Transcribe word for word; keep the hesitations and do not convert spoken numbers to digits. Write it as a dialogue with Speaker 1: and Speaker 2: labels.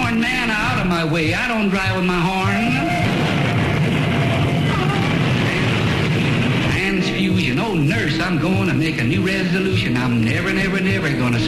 Speaker 1: horn man, out of my way. I don't drive with my horn. Transfusion. Oh, nurse, I'm going to make a new resolution. I'm never, never, never going to